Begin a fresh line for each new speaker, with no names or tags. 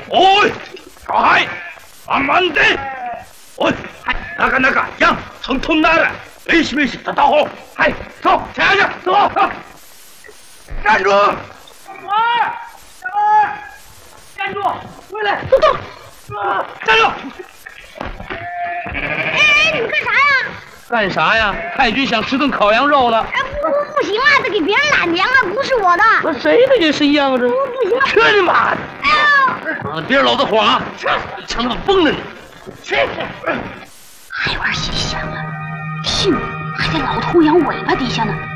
おい、嗨，慢慢的。おい，那个，样，从头拿来，没事，打到好。嗨，走，下去，走。站住！站住！回来！走！站住！
哎，你们干啥呀？
干啥呀？太君想吃顿烤羊肉呢。
哎，不行啊，这给别人揽粮啊，不是我的。
那谁的也是一样的。
不行啊！
去你妈的！
哎
呀！别老子晃啊！强他妈崩了你！去！
还玩心想了，屁股还在老头羊尾巴底下呢。